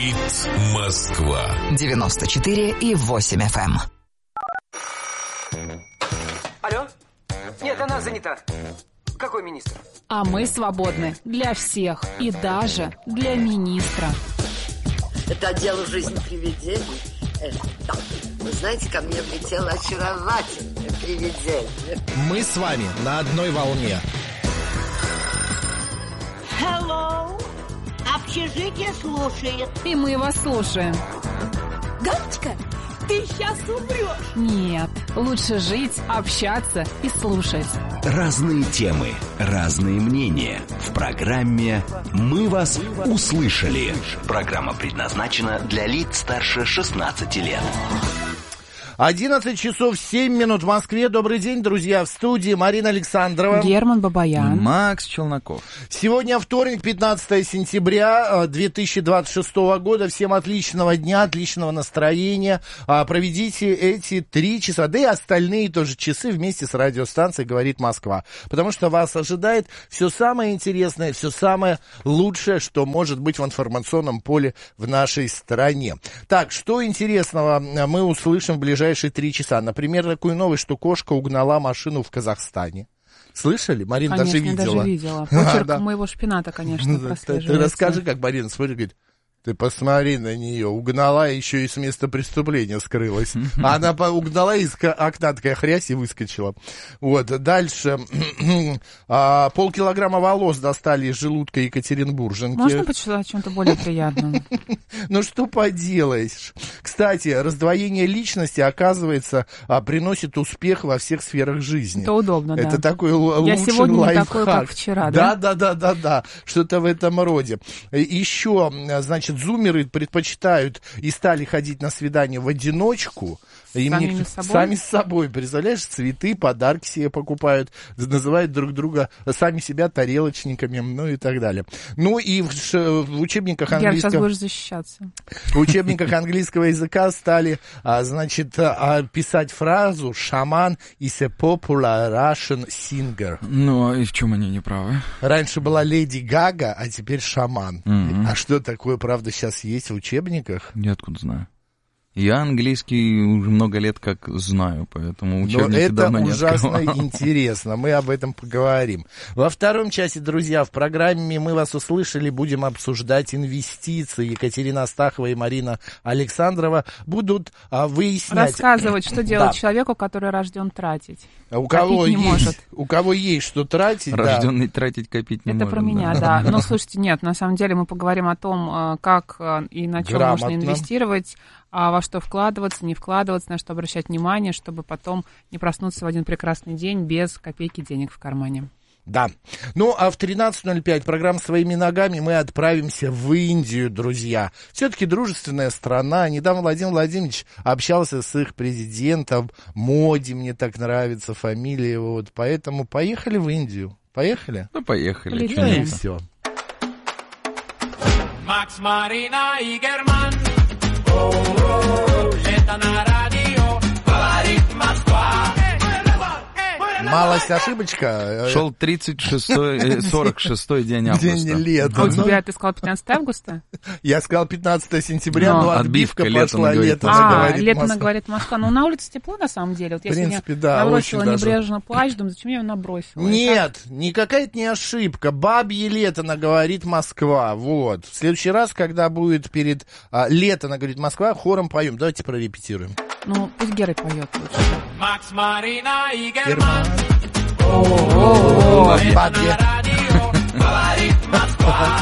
Говорит Москва. 94,8 FM. Алло? Нет, она занята. Какой министр? А мы свободны для всех и даже для министра. Это отдел «Жизнь привидений». Да. Вы знаете, ко мне влетело очаровательное привидение. Мы с вами на одной волне. Hello. Общежитие слушает. И мы вас слушаем. Галочка, ты сейчас умрешь. Нет, лучше жить, общаться и слушать. Разные темы, разные мнения. В программе «Мы вас услышали». Программа предназначена для лиц старше 16 лет. 11 часов 7 минут в Москве. Добрый день, друзья. В студии Марина Александрова. Герман Бабаян. Макс Челноков. Сегодня вторник, 15 сентября 2026 года. Всем отличного дня, отличного настроения. Проведите эти 3 часа, да и остальные тоже часы вместе с радиостанцией «Говорит Москва». Потому что вас ожидает все самое интересное, все самое лучшее, что может быть в информационном поле в нашей стране. Так, что интересного мы услышим в ближайшие 3 часа. Например, такую новость, что кошка угнала машину в Казахстане. Слышали? Марина Конечно, даже видела. Даже видела. Почерк моего шпината, конечно, прослеживается. Ты расскажи, как Марина смотрит, говорит, ты посмотри на нее, угнала, еще и с места преступления скрылась. А она угнала из окна, такая хрясь и выскочила. Вот, дальше. Полкилограмма волос достали из желудка екатеринбурженки. Можно почитать о чем-то более приятном? Ну, что поделаешь. Кстати, раздвоение личности, оказывается, приносит успех во всех сферах жизни. Это удобно, да. Это такой лучший лайфхак. Я сегодня не такой, как вчера, да? Да. Что-то в этом роде. Еще, значит, зумеры предпочитают и стали ходить на свидание в одиночку. Сами с собой, представляешь, цветы, подарки себе покупают, называют друг друга, сами себя тарелочниками, ну и так далее. Ну и в учебниках английского... Я сейчас будешь защищаться. В учебниках английского языка стали, значит, писать фразу «Шаман is a popular Russian singer». Ну, и в чем они не правы? Раньше была Леди Гага, а теперь шаман. А что такое, правда, сейчас есть в учебниках? Я откуда знаю? Я английский уже много лет как знаю, поэтому учебники давно не открывал. Но это ужасно интересно, мы об этом поговорим. Во втором часе, друзья, в программе «Мы вас услышали» будем обсуждать инвестиции. Екатерина Астахова и Марина Александрова будут выяснять... Рассказывать, что делать человеку, который рожден тратить. У кого есть что тратить, рожденный тратить, копить не может. Это про меня, да. Но слушайте, нет, на самом деле мы поговорим о том, как и на чем можно инвестировать, во что вкладываться, не вкладываться, на что обращать внимание, чтобы потом не проснуться в один прекрасный день без копейки денег в кармане. Да. Ну, а в 13:05 программа «Своими ногами» мы отправимся в Индию, друзья. Все-таки дружественная страна. Недавно Владимир Владимирович общался с их президентом. Моди, мне так нравится фамилия его. Вот, поэтому поехали в Индию. Поехали? Ну, поехали. И все. Макс, Марина и Герман. Лето на радио. Говорит Москва. Малость ошибочка. Шел 46-й день августа. День лета. А у тебя, ты сказал 15 августа? Я сказал 15 сентября, но отбивка пошла. Лето на говорит Москва. Ну, на улице тепло, на самом деле. Вот я сегодня набросила небрежно плащ, думаю, зачем я его набросила? Нет, никакая-то не ошибка. Бабье лето на говорит Москва. Вот. В следующий раз, когда будет перед лето на говорит Москва, хором поем. Давайте прорепетируем. Ну, пусть Гера поет лучше. Макс, Марина и Герман. Бабье. Говорит Москва.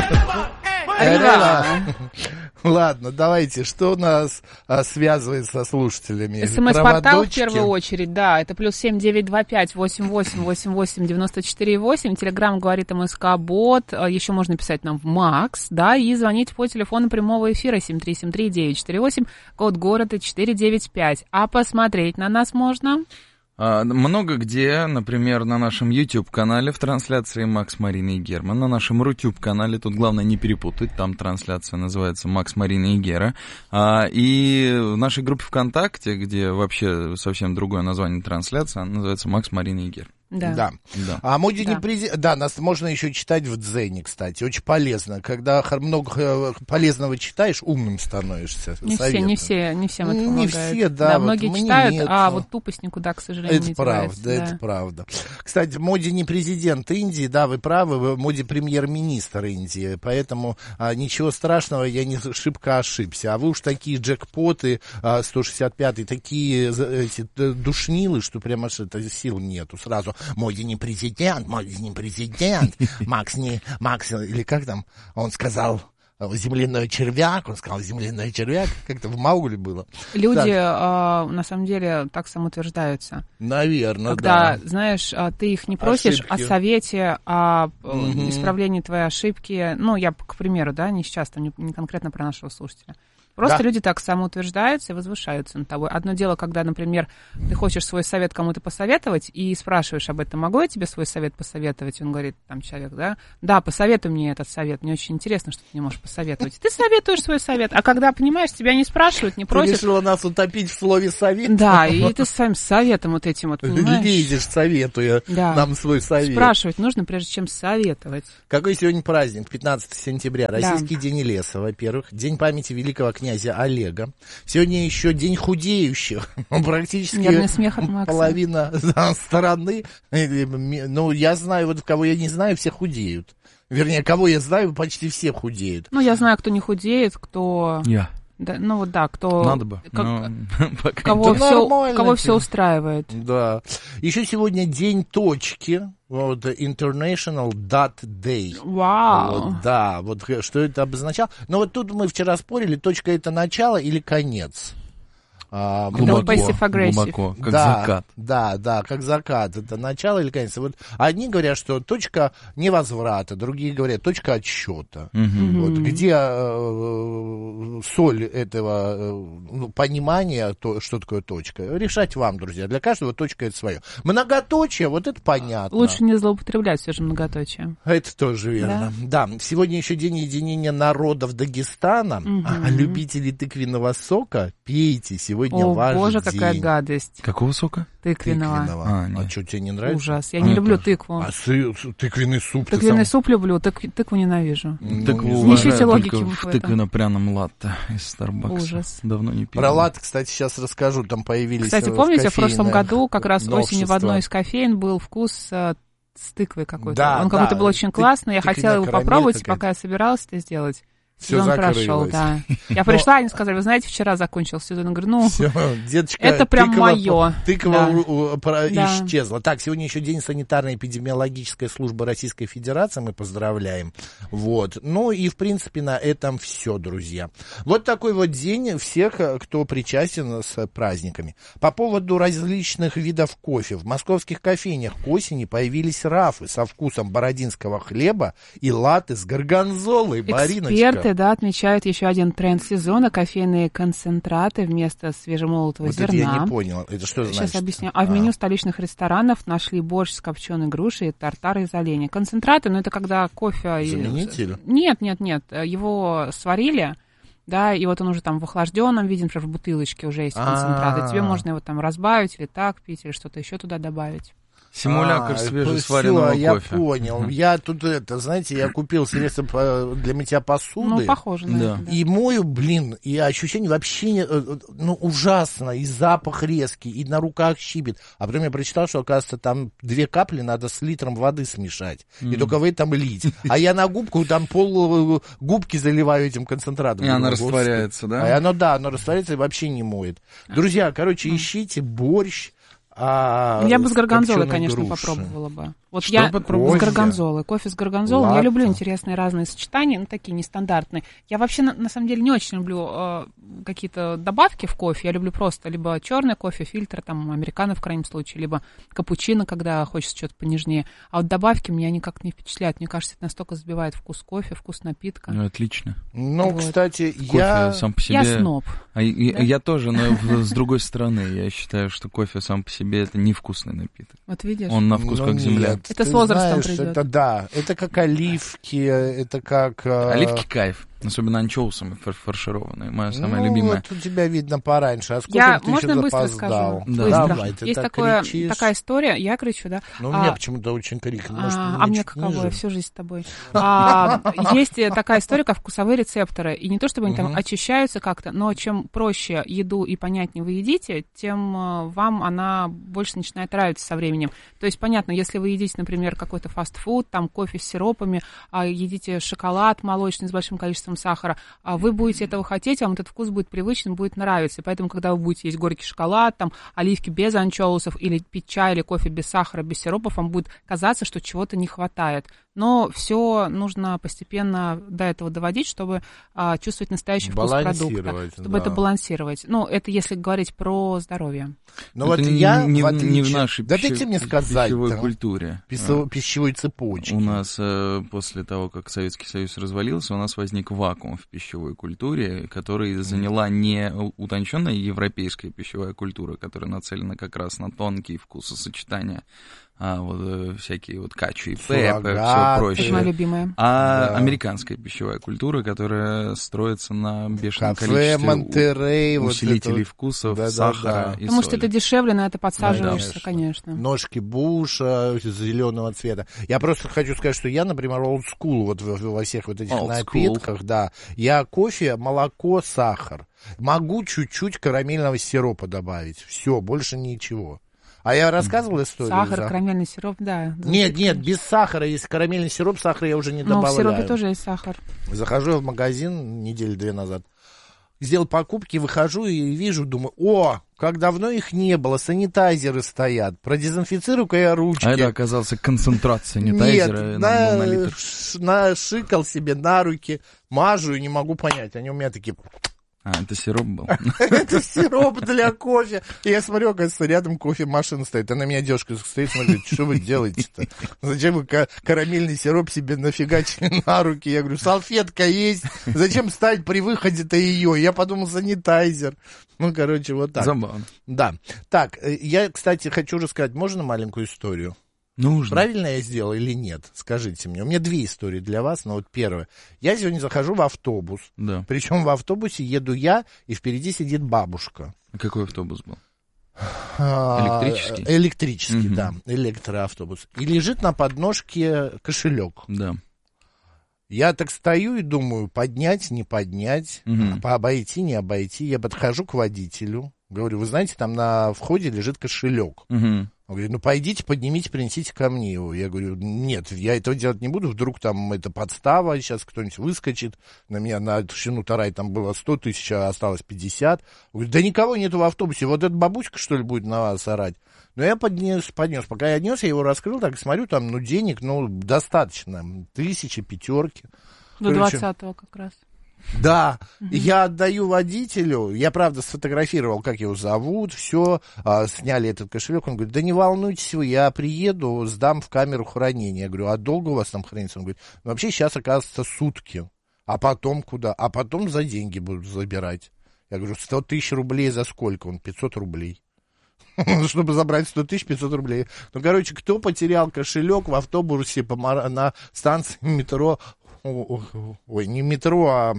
Ладно, давайте, что нас связывает со слушателями? СМС-портал в первую очередь, да, это +7 925 88 88 94 8. Телеграм говорит МСК-бот. Еще можно писать нам в Макс, да, и звонить по телефону прямого эфира 7373948, код города 495. А посмотреть на нас можно... Много где, например, на нашем YouTube-канале в трансляции Макс, Марина и Герман, на нашем Рутюб-канале, тут главное не перепутать, там трансляция называется Макс, Марина и Гера, и в нашей группе ВКонтакте, где вообще совсем другое название трансляции, она называется Макс, Марина и Гера. Да. А моде не президент. Да, нас можно еще читать в Дзене, кстати. Очень полезно. Когда много полезного читаешь, умным становишься. Не всем это помогает. Не все, да. Многие читают, а вот тупость никуда, к сожалению, не девается. Это правда. Кстати, Моди не президент Индии, да, вы правы, Моди премьер-министр Индии, поэтому ничего страшного, я не шибко ошибся. А вы уж такие джекпоты, 165-й, такие эти душнилы, что прямо сил нету сразу. Моди не президент, Макс, или как там, он сказал... Земляной червяк, как-то в Маугли было. Люди, на самом деле, так самоутверждаются. Наверное, когда, знаешь, ты их не просишь о совете, о исправлении твоей ошибки. Ну, я, к примеру, да, не сейчас, там, не конкретно про нашего слушателя. Просто люди так самоутверждаются и возвышаются над тобой. Одно дело, когда, например, ты хочешь свой совет кому-то посоветовать и спрашиваешь об этом, могу я тебе свой совет посоветовать? Он говорит, там, человек, да, посоветуй мне этот совет, мне очень интересно, что ты мне можешь посоветовать. Ты советуешь свой совет, а когда, понимаешь, тебя не спрашивают, не просят. Ты решила нас утопить в слове совет? Да, и ты с своим советом вот этим вот, понимаешь? Лезешь, советуя нам свой совет. Спрашивать нужно, прежде чем советовать. Какой сегодня праздник? 15 сентября. Российский день леса, во-первых. День памяти великого князя Олега. Сегодня еще день худеющих. Практически половина стороны. Ну, я знаю, вот кого я не знаю, все худеют. Вернее, кого я знаю, почти все худеют. Ну, я знаю, кто не худеет, кто... Я. Да, ну вот да, кто... Надо бы. Кого все устраивает. Да. Еще сегодня день точки. Вот, International Dot Day. Вау. Вот, да, вот что это обозначало. Но вот тут мы вчера спорили, точка это начало или конец. Глубоко, как закат. Да, как закат. Это начало или конец. Вот одни говорят, что точка невозврата, другие говорят, точка отсчета. Вот, где соль этого понимания, что такое точка, решать вам, друзья. Для каждого точка это свое. Многоточие, вот это понятно. Лучше не злоупотреблять все же многоточием. Это тоже верно. Да. Сегодня еще день единения народов Дагестана. Любители тыквенного сока, пейте сегодня. Ваш боже, день. Какая гадость. Какого сока? Тыквенного. А что, тебе не нравится? Ужас. Я не люблю тыкву. А тыквенный суп? Тыквенный суп люблю, тыкву ненавижу. Тыкву не ищите логики только в тыквенно-пряном латте из Starbucks. Ужас. Давно не пил. Про латте, кстати, сейчас расскажу. Там появились Кстати, помните, в прошлом году как раз новшества. Осенью в одной из кофеин был вкус с тыквой какой-то. Да, он как будто был очень классный. Я хотела его попробовать, какая-то. пока я собиралась это сделать. Все сезон прошел, да. Я пришла, они сказали, вы знаете, вчера закончился сезон. Я говорю, деточка, это прям мое. Тыква исчезла. Так, сегодня еще день санитарно-эпидемиологической службы Российской Федерации, мы поздравляем. Вот. Ну и, в принципе, на этом все, друзья. Вот такой вот день всех, кто причастен с праздниками. По поводу различных видов кофе. В московских кофейнях к осени появились рафы со вкусом бородинского хлеба и латте с горгонзолой. Эксперты, отмечают еще один тренд сезона — кофейные концентраты вместо свежемолотого зерна. Это я не понял. Это что значит? Сейчас объясню. В меню столичных ресторанов нашли борщ с копченой грушей, тартар из оленя. Концентраты, это когда кофе... Заменитель? Нет. Его сварили, да, и вот он уже там в охлажденном виде, например, в бутылочке уже есть концентрат. И тебе можно его там разбавить или так пить, или что-то еще туда добавить. Симулятор свежесваренного кофе. Я понял. Я тут знаете, я купил средство для мытья посуды. Похоже на это, да. И мою, и ощущение вообще, ужасно, и запах резкий, и на руках щипет. А потом я прочитал, что, оказывается, там 2 капли надо с литром воды смешать. И только в этом лить. А я на губку, там пол губки заливаю этим концентратом. И она растворяется, да? Оно растворяется и вообще не моет. Друзья, ищите борщ. Я бы с горгонзолой, конечно, попробовала бы. Вот я с горгонзолой, кофе с горгонзолой. Я люблю интересные разные сочетания, такие нестандартные. Я вообще, на самом деле, не очень люблю какие-то добавки в кофе. Я люблю просто либо черный кофе, фильтр, там, американо в крайнем случае, либо капучино, когда хочется что-то понежнее. А вот добавки меня никак не впечатляют. Мне кажется, это настолько забивает вкус кофе, вкус напитка. Отлично. Кстати, кофе сам по себе... Я сноб. Я тоже, но с другой стороны, я считаю, что кофе сам по себе это невкусный напиток. Вот видишь? Он на вкус как земля. Это с возрастом придет. Это как оливки, это как... Оливки кайф. Особенно анчоусами фаршированные. Моя самая любимая. Вот у тебя видно пораньше. А сколько ты можно еще быстро запоздал? скажу? Да. Давай, ты Есть так такая история, я кричу, да? Ну, у меня почему-то очень крикнет. Может, А мне чуть каково, ниже? я всю жизнь с тобой. Есть такая история, как вкусовые рецепторы. И не то, чтобы они там очищаются как-то, но чем проще еду и понятнее вы едите, тем вам она больше начинает нравиться со временем. То есть, понятно, если вы едите, например, какой-то фастфуд, там кофе с сиропами, едите шоколад молочный с большим количеством сахара, вы будете этого хотеть, вам этот вкус будет привычным, будет нравиться. И поэтому, когда вы будете есть горький шоколад, там, оливки без анчоусов, или пить чай или кофе без сахара, без сиропов, вам будет казаться, что чего-то не хватает. Но все нужно постепенно до этого доводить, чтобы чувствовать настоящий вкус продукта, чтобы это балансировать. Ну, это если говорить про здоровье. Но вот я, не в отличие... не в нашей дайте мне сказать, пищевой культуре. Пищевой цепочке. У нас после того, как Советский Союз развалился, у нас возник вакуум в пищевой культуре, который заняла не утонченная европейская пищевая культура, которая нацелена как раз на тонкие вкусосочетания, вот всякие вот качу и пеппы, все прочее. Это моя любимая. Американская пищевая культура, которая строится на бешеном количестве Монтерей, усилителей вкусов, сахара и Потому соли. что это дешевле, на это подсаживаешься, конечно. Ножки Буша зеленого цвета. Я просто хочу сказать, что я, например, old school вот во всех вот этих напитках, да. Я кофе, молоко, сахар. Могу чуть-чуть карамельного сиропа добавить. Все, больше ничего. А я рассказывал историю? Сахар, карамельный сироп, да. Нет, без сахара. Если карамельный сироп, сахар я уже не добавляю. Но в сиропе тоже есть сахар. Захожу я в магазин недели 2 назад, сделал покупки, выхожу и вижу, думаю, как давно их не было, санитайзеры стоят, продезинфицирую-ка я ручки. А это оказался концентрат санитайзера. Нет, нашикал себе на руки, мажу и не могу понять, они у меня такие... это сироп был? Это сироп для кофе. И я смотрю, оказывается, рядом кофемашина стоит. А на меня девушка стоит, смотрит, что вы делаете-то? Зачем вы карамельный сироп себе нафигачили на руки? Я говорю, салфетка есть. Зачем ставить при выходе-то ее? Я подумал, санитайзер. Ну, короче, вот так. Забавно. Да. Так, я, кстати, хочу рассказать, можно маленькую историю? Нужно. Правильно я сделал или нет? Скажите мне. У меня 2 истории для вас, но вот первая. Я сегодня захожу в автобус. Да. Причем в автобусе еду я, и впереди сидит бабушка. А какой автобус был? Электрический? Электрический, да. Электроавтобус. И лежит на подножке кошелек. Да. Я так стою и думаю, поднять, не поднять, обойти, не обойти. Я подхожу к водителю. Говорю, вы знаете, там на входе лежит кошелек. Он говорит, пойдите, поднимите, принесите ко мне его. Я говорю, нет, я этого делать не буду, вдруг там это подстава, сейчас кто-нибудь выскочит. На меня на толщину тарай там было 100 тысяч, а осталось 50. Он говорит, да никого нету в автобусе, вот эта бабуська, что ли, будет на вас орать? Но я поднес. Пока я нес, я его раскрыл, так смотрю, там, денег, достаточно, 1000, 5. До 20-го как раз. Да, я отдаю водителю, я, правда, сфотографировал, как его зовут, все, сняли этот кошелек, он говорит, да не волнуйтесь вы, я приеду, сдам в камеру хранения. Я говорю, а долго у вас там хранится? Он говорит, вообще сейчас, оказывается, сутки, а потом куда? А потом за деньги будут забирать. Я говорю, 100 тысяч рублей за сколько? Он, 500 рублей. Чтобы забрать 100 тысяч, 500 рублей. Ну, короче, кто потерял кошелек в автобусе на станции метро, ой, не метро, а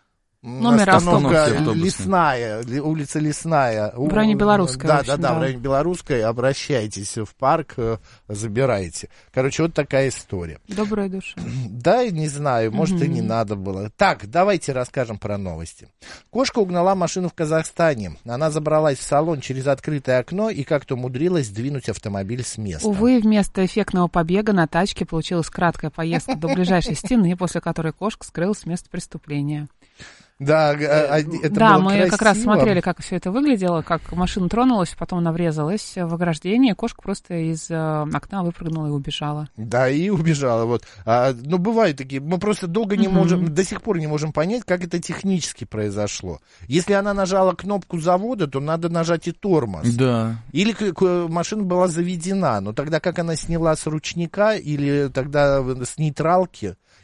остановка Лесная, улица Лесная. В районе Белорусской. Да, в районе Белорусской. Обращайтесь в парк, забирайте. Короче, вот такая история. Добрая душа. Да, не знаю, может, и не надо было. Так, давайте расскажем про новости. Кошка угнала машину в Казахстане. Она забралась в салон через открытое окно и как-то умудрилась сдвинуть автомобиль с места. Увы, вместо эффектного побега на тачке получилась краткая поездка до ближайшей стены, после которой кошка скрылась с места преступления. Да, это да, было мы красиво. Как раз смотрели, как все это выглядело, как машина тронулась, потом она врезалась в ограждение, кошка просто из окна выпрыгнула и убежала. Да, и убежала. Вот. Но бывают такие, мы просто долго не можем, до сих пор не можем понять, как это технически произошло. Если она нажала кнопку завода, то надо нажать и тормоз. Да. Или машина была заведена, но тогда как она сняла с ручника или тогда с нейтралки,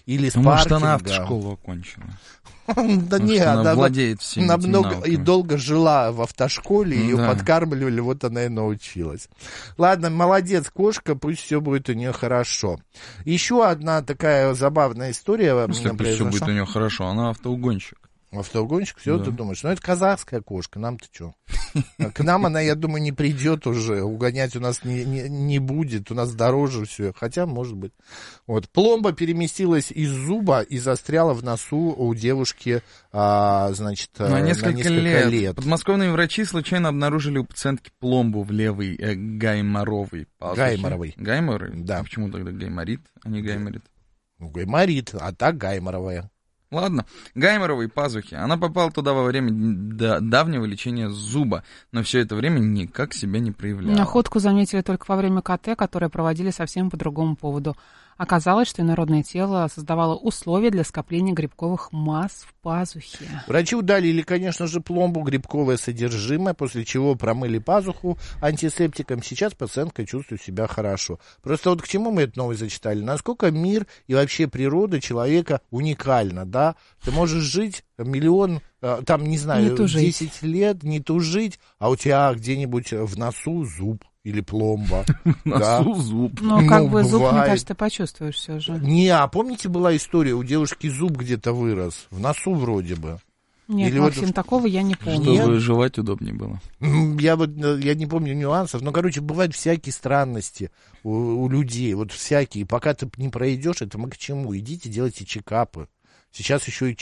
или с Может, паркинга. она автошколу окончила. Да нет, она владеет всеми она этими много навыками. и долго жила в автошколе, ее Да. подкармливали, вот она и научилась. Ладно, молодец, кошка, пусть все будет у нее хорошо. Еще одна такая забавная история. Если пусть все будет у нее хорошо, она автоугонщик. Автоугонщик, все, Да. ты думаешь? Ну, это казахская кошка, нам-то что? К нам она, я думаю, не придет уже, угонять у нас не будет, у нас дороже все, хотя, может быть. Вот, пломба переместилась из зуба и застряла в носу у девушки, значит, На несколько лет. Подмосковные врачи случайно обнаружили у пациентки пломбу в левой гайморовой пазухе. Гайморовой? Да. А почему тогда гайморит, а не гайморит? Гайморит, а так гайморовая. Ладно, гайморовой пазухи. Она попала туда во время давнего лечения зуба, но все это время никак себя не проявляла. Находку заметили только во время КТ, которое проводили совсем по другому поводу. Оказалось, что инородное тело создавало условия для скопления грибковых масс в пазухе. Врачи удалили, конечно же, пломбу, грибковое содержимое, после чего промыли пазуху антисептиком. Сейчас пациентка чувствует себя хорошо. Просто вот к чему мы эту новость зачитали? Насколько мир и вообще природа человека уникальна, да? Ты можешь жить миллион, там, не знаю, 10 лет, не тужить, а у тебя где-нибудь в носу зуб. Или пломба. Носу зуб. Ну, как бы зуб, мне кажется, ты почувствуешь все же. Не, а помните, была история, у девушки зуб где-то вырос, в носу вроде бы. Нет, или Максим, вот... такого я не помню. Чтобы жевать удобнее было. Я не помню нюансов, но, короче, бывают всякие странности у людей, вот всякие. Пока ты не пройдешь, это мы к чему? Идите, делайте чекапы. Сейчас еще и